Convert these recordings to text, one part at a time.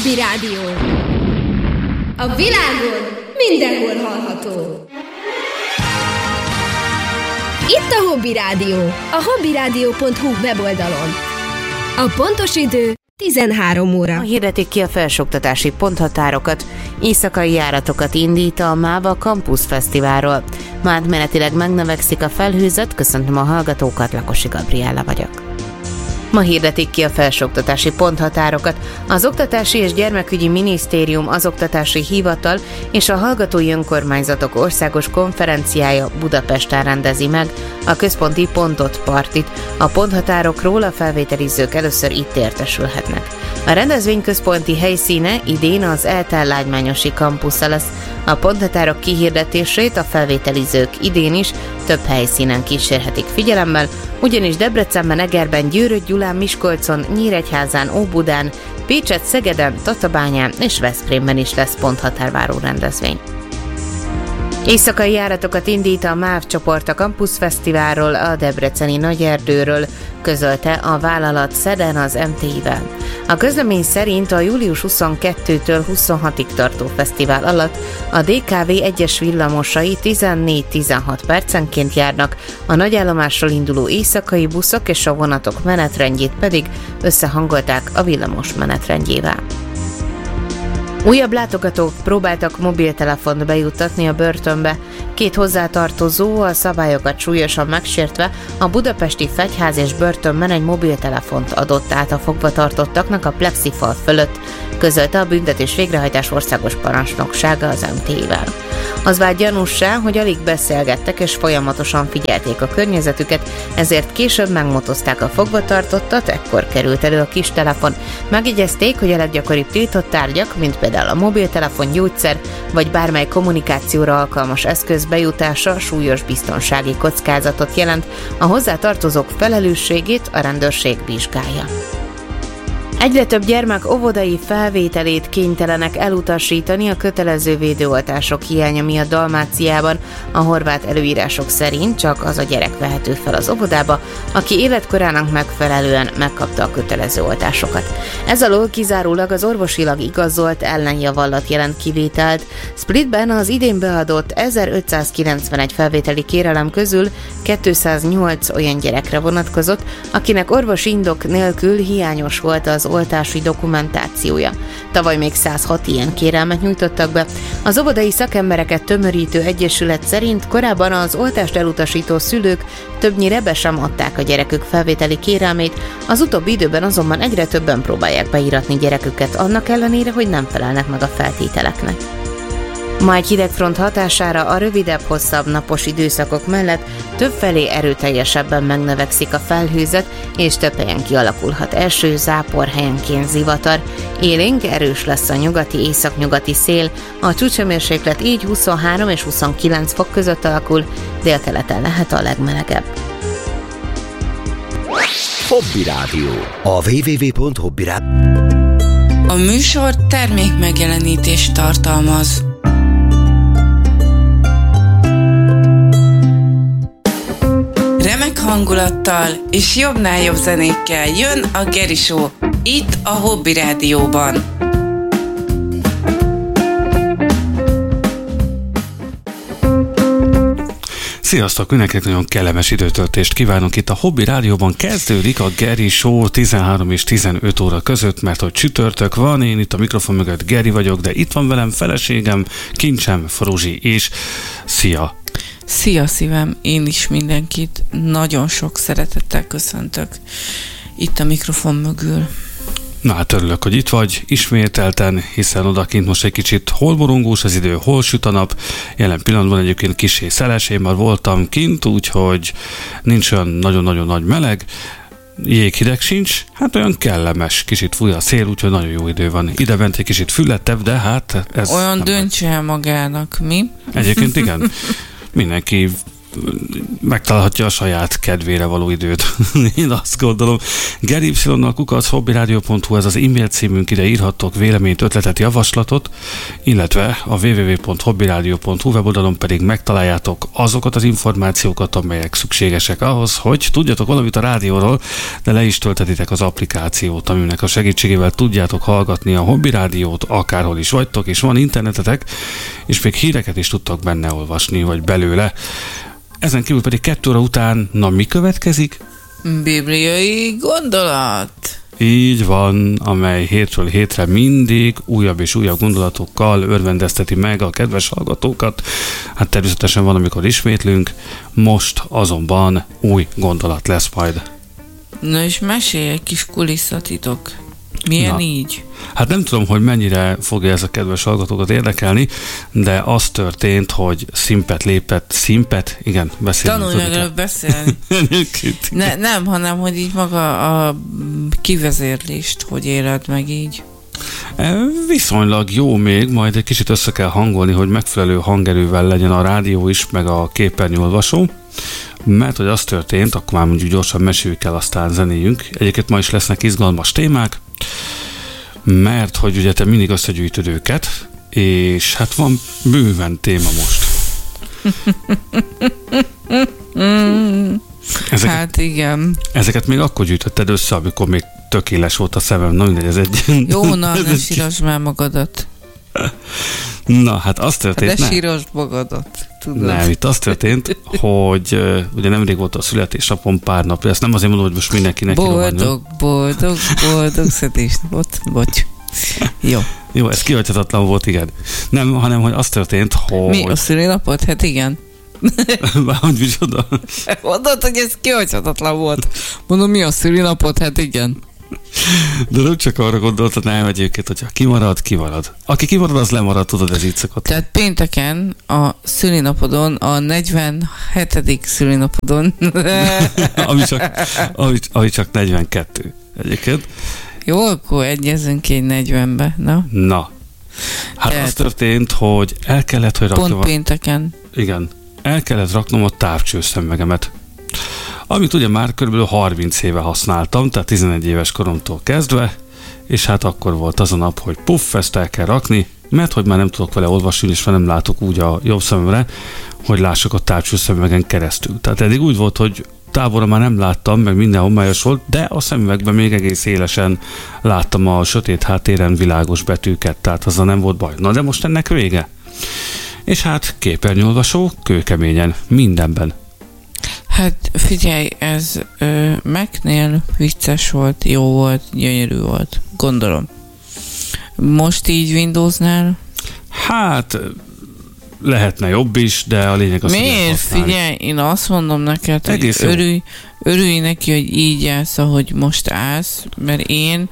Hobby Rádió. A világon mindenhol hallható. Itt a Hobby Rádió, a hobbyradio.hu weboldalon. A pontos idő 13 óra. Hirdetik ki a felsőoktatási ponthatárokat. Éjszakai járatokat indít a MÁVA Campus Fesztiválról. Ma átmenetileg megnövekszik a felhőzet. Köszöntöm a hallgatókat, Lakosi Gabriella vagyok. Ma hirdetik ki a felsőoktatási ponthatárokat. Az Oktatási és Gyermekügyi Minisztérium, az Oktatási Hivatal és a Hallgatói Önkormányzatok Országos Konferenciája Budapesten rendezi meg a központi pontot, partit. A ponthatárokról a felvételizők először itt értesülhetnek. A rendezvény központi helyszíne idén az ELTE lágymányosi kampusza lesz. A ponthatárok kihirdetését a felvételizők idén is több helyszínen kísérhetik figyelemmel, ugyanis Debrecenben, Egerben, Győrött, Gyulán, Miskolcon, Nyíregyházán, Óbudán, Pécset, Szegeden, Tatabányán és Veszprémben is lesz ponthatárváró rendezvény. Éjszakai járatokat indít a MÁV csoport a Campus Fesztiválról, a debreceni Nagyerdőről, közölte a vállalat szerdán az MTI-vel. A közlemény szerint a július 22-től 26-ig tartó fesztivál alatt a DKV egyes villamosai 14-16 percenként járnak, a nagyállomásról induló éjszakai buszok és a vonatok menetrendjét pedig összehangolták a villamos menetrendjével. Újabb látogatók próbáltak mobiltelefont bejuttatni a börtönbe. 2 hozzátartozó a szabályokat súlyosan megsértve a budapesti Fegyház és börtönben egy mobiltelefont adott át a fogvatartottaknak a plexifal fölött, közölte a Büntetés Végrehajtás Országos Parancsnoksága az MT-vel. Az vált gyanússá, hogy alig beszélgettek és folyamatosan figyelték a környezetüket, ezért később megmotozták a fogvatartottat, ekkor került elő a kis telefon. Megjegyezték, hogy a leggyakoribb tiltott tárgyak, mint például a mobiltelefon, gyógyszer vagy bármely kommunikációra alkalmas eszköz bejutása súlyos biztonsági kockázatot jelent, a hozzátartozók felelősségét a rendőrség vizsgálja. Egyre több gyermek óvodai felvételét kénytelenek elutasítani a kötelező védőoltások hiánya miatt Dalmáciában. A horvát előírások szerint csak az a gyerek vehető fel az óvodába, aki életkorának megfelelően megkapta a kötelező oltásokat. Ez alól kizárólag az orvosilag igazolt ellenjavallat jelent kivételt. Splitben az idén beadott 1591 felvételi kérelem közül 208 olyan gyerekre vonatkozott, akinek orvosi indok nélkül hiányos volt az oltási dokumentációja. Tavaly még 106 ilyen kérelmet nyújtottak be. Az óvodai szakembereket tömörítő egyesület szerint korábban az oltást elutasító szülők többnyire be sem adták a gyerekük felvételi kérelmét, az utóbbi időben azonban egyre többen próbálják beíratni gyereküket annak ellenére, hogy nem felelnek meg a feltételeknek. Ma egy hidegfront hatására a rövidebb-hosszabb napos időszakok mellett többfelé erőteljesebben megnövekszik a felhőzet, és több helyen kialakulhat eső, zápor, helyenként zivatar. Élénk erős lesz a nyugati, északnyugati szél, a csúcshőmérséklet így 23 és 29 fok között alakul, délkeleten lehet a legmelegebb. Hobby Rádió. A www.hobbyradio. A műsor termék megjelenítést tartalmaz. Remek hangulattal és jobbnál jobb zenékkel jön a Geri Show, itt a Hobby Rádióban. Sziasztok! Mindenkinek nagyon kellemes időtöltést kívánok. Itt a Hobby Rádióban kezdődik a Geri Show 13 és 15 óra között, mert hogy csütörtök van, én itt a mikrofon mögött Geri vagyok, de itt van velem feleségem, kincsem, Fruzsi is. Szia! Szia szívem, én is mindenkit nagyon sok szeretettel köszöntök itt a mikrofon mögül. Na hát örülök, hogy itt vagy ismételten, hiszen odakint most egy kicsit hol borongós az idő, hol süt a nap. Jelen pillanatban egyébként kissé szeles, én már voltam kint, úgyhogy nincs olyan nagyon-nagyon nagy meleg. Jéghideg sincs, hát olyan kellemes, kicsit fúj a szél, úgyhogy nagyon jó idő van. Idebent egy kicsit füllettebb, de hát ez... Olyan döntse el magának, mi? Egyébként igen. Mindenki megtalálhatja a saját kedvére való időt. Én azt gondolom. gery@hobbyradio.hu, ez az e-mail címünk, ide írhattok véleményt, ötletet, javaslatot, illetve a www.hobbyradio.hu weboldalon pedig megtaláljátok azokat az információkat, amelyek szükségesek ahhoz, hogy tudjatok valamit a rádióról, de le is töltetitek az applikációt, aminek a segítségével tudjátok hallgatni a Hobby Rádiót, akárhol is vagytok, és van internetetek, és még híreket is tudtok benne olvasni, vagy belőle. Ezen kívül pedig 2 óra után, mi következik? Bibliai gondolat. Így van, amely hétről hétre mindig újabb és újabb gondolatokkal örvendezteti meg a kedves hallgatókat. Hát természetesen van, amikor ismétlünk, most azonban új gondolat lesz majd. Na és mesélj egy kis kulisszatitok. Milyen így? Hát nem tudom, hogy mennyire fogja ez a kedves hallgatókat érdekelni, de az történt, hogy Szimpet lépett. Szimpet? Igen, beszélni. Tanulj meg előbb beszélni. Nem, hanem, hogy így maga a kivezérlést, hogy éled meg így. Viszonylag jó még, majd egy kicsit össze kell hangolni, hogy megfelelő hangerővel legyen a rádió is, meg a képernyőolvasó. Mert hogy az történt, akkor már mondjuk gyorsan meséljük el, aztán zenéjünk. Egyébként ma is lesznek izgalmas témák, mert hogy ugye te mindig összegyűjtöd őket, és hát van bőven téma most. Hát igen. Ezeket még akkor gyűjtötted össze, amikor még tökéles volt a szemem. Na mindegy, ez egy... Jó, ne sírasd már magadat. Na, hát az történt... De sírasd magadat. Tudod. Nem, itt az történt, hogy ugye nemrég volt a születésnapom pár napja, ezt nem azért mondom, hogy most mindenkinek boldog születésnapot, bocs. Jó, ez kihagyhatatlan volt, igen. Nem, hanem, hogy az történt, hogy... Mi, a szülinapot? Hát igen. Hogy micsoda? Mondod, hogy ez kihagyhatatlan volt. Mondom, mi a szülinapot? Hát igen. De nem csak arra gondoltad, nem egyébként, hogyha kimarad. Aki kimarad, az lemarad, tudod, ez így szokott. Tehát pénteken a szülinapodon, a 47. szülinapodon. ami csak 42 egyébként. Jó, akkor egyezünk egy 40-be, Na. Hát tehát az történt, hogy el kellett, hogy rakjam... Pont pénteken. Igen. El kellett raknom a távcsőszemüvegemet. Amit ugye már kb. 30 éve használtam, tehát 11 éves koromtól kezdve, és hát akkor volt az a nap, hogy puff, ezt el kell rakni, mert hogy már nem tudok vele olvasni, és nem látok úgy a jobb szememre, hogy lássak a távcsőszemüvegen keresztül. Tehát eddig úgy volt, hogy távolra már nem láttam, meg minden homályos volt, de a szemüvegben még egész élesen láttam a sötét háttéren világos betűket, tehát azzal nem volt baj. Na de most ennek vége. És hát képernyőolvasó, kőkeményen, mindenben. Hát figyelj, ez Mac-nél vicces volt, jó volt, gyönyörű volt, gondolom. Most így Windowsnál? Hát lehetne jobb is, de a lényeg az, miért? Figyelj, én azt mondom neked, hogy örülj neki, hogy így állsz, ahogy most állsz, mert én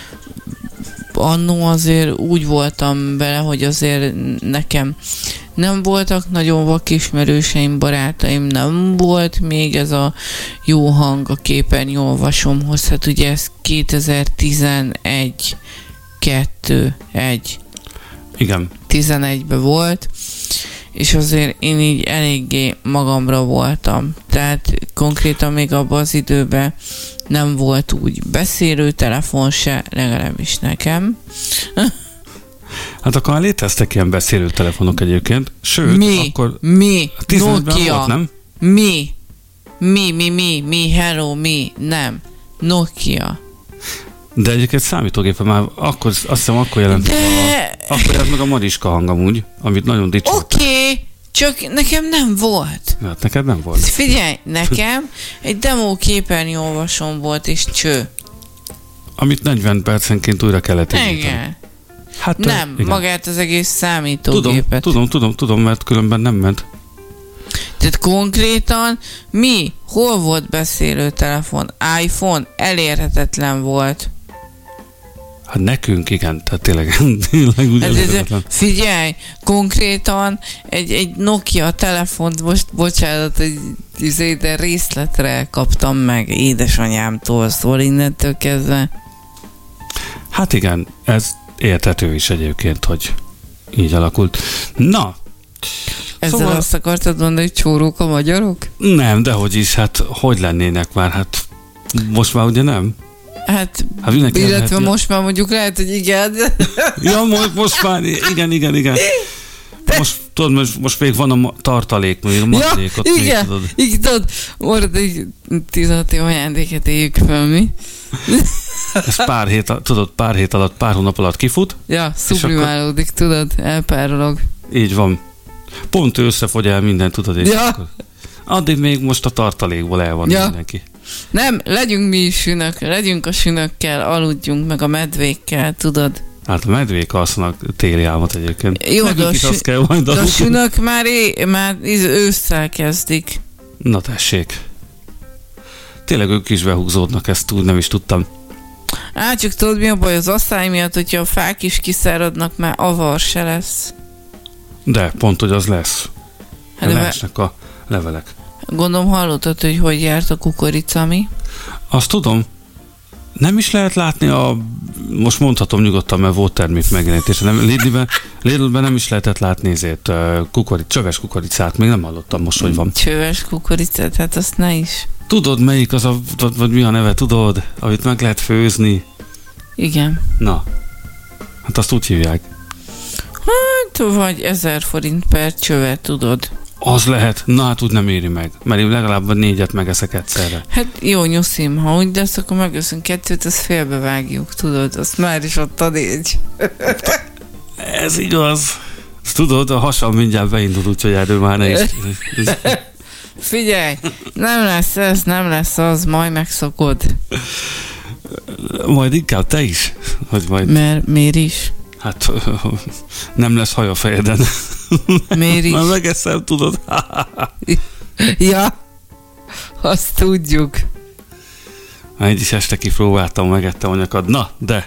annó azért úgy voltam vele, hogy azért nekem nem voltak nagyon vakismerőseim, barátaim, nem volt még ez a jó hang a képernyőolvasómhoz. Hát ugye ez 2011 Igen. 11-ben volt, és azért én így eléggé magamra voltam. Tehát konkrétan még abban az időben nem volt úgy beszélőtelefon se, legalábbis nekem. Hát akkor már léteztek ilyen beszélőtelefonok egyébként. Sőt, akkor... Mi? Nokia. Volt, nem? Mi? Hello, mi? Nem. Nokia. De egyébként számítógépen már akkor, azt hiszem akkor jelent akkor jelent meg a Mariska hang amúgy, amit nagyon dicsértek. Oké, csak nekem nem volt. Hát neked nem volt. Figyelj, nekem egy demo képernyőolvasón volt, és cső. Amit 40 percenként újra kellett építeni. Igen. Hát, nem, igen. Magát az egész számítógépet. Tudom, mert különben nem ment. Tehát konkrétan mi? Hol volt beszélőtelefon? iPhone? Elérhetetlen volt. Hát nekünk igen, tehát tényleg úgy elérhetetlen. Figyelj, konkrétan egy Nokia telefont, most bocsánat, de részletre kaptam meg édesanyámtól, szóval innentől kezdve. Hát igen, ez érthető is egyébként, hogy így alakult. Na, Ezzel szóval... azt akartad mondani, hogy csórók a magyarok? Nem, dehogy is, hát hogy lennének már, hát most már ugye nem? Hát illetve lehet, most már mondjuk lehet, hogy igen. Ja, most már, igen. Most, tudod, most még van a tartalék, még a maradékot. Ja, igen, tudod. Igen, tudod, 16 év ajándéket éljük fel, mi? Ez pár hét alatt, pár hónap alatt kifut. Ja, szublimálódik, akkor... tudod, elpárolog. Így van. Pont összefogy el minden, tudod, és akkor addig még most a tartalékból el van mindenki. Nem, legyünk mi is sünök, legyünk a sünökkel, aludjunk meg a medvékkel, tudod. Hát a medvék alszanak téli álmot egyébként. Jó, de a sünök már ősszel kezdik. Na tessék. Tényleg ők is behúzódnak, ezt úgy nem is tudtam. Csak tudod mi a baj az asszály miatt, hogyha a fák is kiszáradnak, már avar se lesz. De, pont, hogy az lesz. Hát leesnek a levelek. Gondolom hallottad, hogy járt a kukorica, mi? Azt tudom. Nem is lehet látni most mondhatom nyugodtan, mert volt termék megjelenítése. Lidlben nem is lehetett látni ezért csöves kukoricát. Még nem hallottam most, hogy van. Csöves kukoricát? Hát azt ne is. Tudod, melyik az vagy mi a neve, tudod? Amit meg lehet főzni. Igen. Na. Hát azt úgy hívják. Hát, vagy 1000 forint per csövet, tudod. Az lehet. Na hát úgy nem éri meg. Mert én legalább 4-et megeszek egyszerre. Hát jó, nyuszim, ha úgy, de azt akkor megösszünk 2-t, azt félbevágjuk, tudod? Azt már is ott a 4. Ez igaz. Ezt tudod, a hasam mindjárt beindul, úgyhogy erről már ne is. Figyelj, nem lesz ez, nem lesz az, majd megszokod. Majd inkább te is. Hogy majd... Mert miért is? Hát nem lesz haj a fejeden. Miért is? Már megeszem, tudod. Ja, azt tudjuk. Egy is este kipróbáltam, megettem a nyakad. Na, de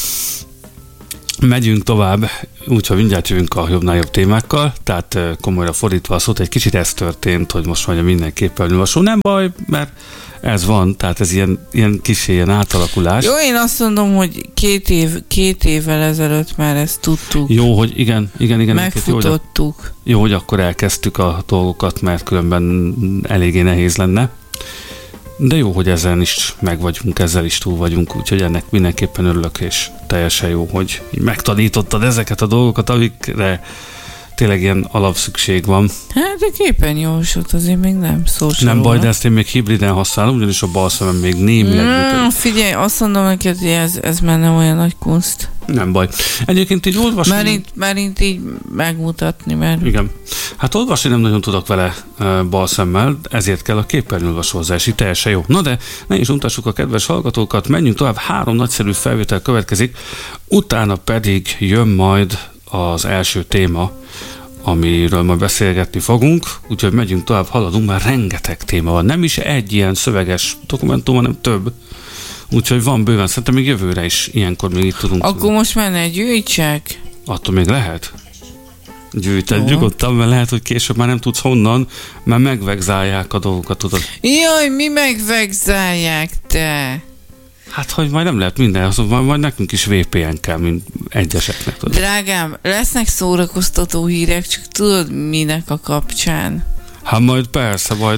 megyünk tovább, úgyhogy mindjárt jövünk a jobbnál jobb témákkal, tehát komolyra fordítva a szót, egy kicsit ez történt, hogy most mondja mindenképpen olvasó. Nem baj, mert ez van, tehát ez ilyen kis ilyen átalakulás. Jó, én azt mondom, hogy két évvel ezelőtt már ezt tudtuk. Jó, hogy igen. Megfutottuk. Jó, hogy akkor elkezdtük a dolgokat, mert különben eléggé nehéz lenne. De jó, hogy ezen is meg vagyunk, ezzel is túl vagyunk, úgyhogy ennek mindenképpen örülök, és teljesen jó, hogy megtanítottad ezeket a dolgokat, amikre tényleg ilyen alapszükség van. Hát de képernyősot azért még nem szó sem. Nem baj, de ezt én még hibriden használom, ugyanis a bal szemem még némileg. Figyelj, azt mondom neked, hogy ez már nem olyan nagy kunst. Nem baj. Egyébként így olvasni... Már így megmutatni, mert... Igen. Hát olvasni nem nagyon tudok vele bal szemmel, ezért kell a képernyőolvasó hozzá, így teljesen jó. Na de ne is untassuk a kedves hallgatókat, menjünk tovább, 3 nagyszerű felvétel következik, utána pedig jön majd az első téma, amiről majd beszélgetni fogunk, úgyhogy megyünk tovább, haladunk, már rengeteg téma van. Nem is egy ilyen szöveges dokumentum, hanem több. Úgyhogy van bőven, szerintem még jövőre is ilyenkor még itt tudunk. Akkor most már ne gyűjtsek. Attól még lehet. Gyűjted nyugodtan, mert lehet, hogy később már nem tudsz honnan, mert megvegzálják a dolgokat, tudod. Jaj, mi megvegzálják, te? Hát, hogy majd nem lehet minden, majd nekünk is VPN kell, mint egyeseknek. Tudod. Drágám, lesznek szórakoztató hírek, csak tudod minek a kapcsán? Hát majd persze, majd...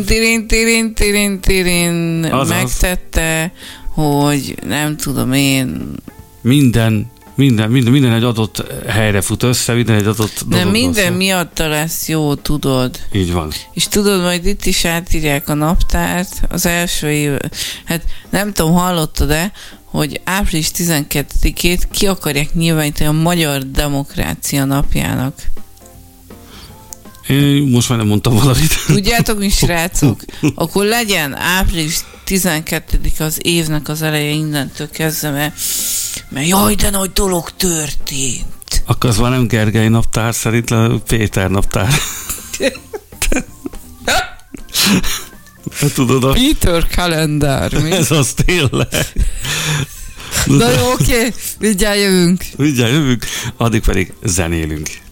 Tirin, megtette, hogy nem tudom én... Minden egy adott helyre fut össze, minden egy adott dolog. De minden miatta lesz jó, tudod. Így van. És tudod, majd itt is átírják a naptárt, az első év... Hát nem tudom, hallottad-e, hogy április 12-ét ki akarják nyilvánítani a Magyar Demokrácia napjának. Én most már nem mondtam valamit. Tudjátok mi, srácok? Akkor legyen április 12 az évnek az eleje innentől kezdve, mert jaj, de nagy dolog történt. Akkor az már nem Gergely naptár, szerint Péter naptár. Tudod, Peter kalendár. Mi? Ez az tényleg. Na jó, oké, mindjárt jövünk. Addig pedig zenélünk.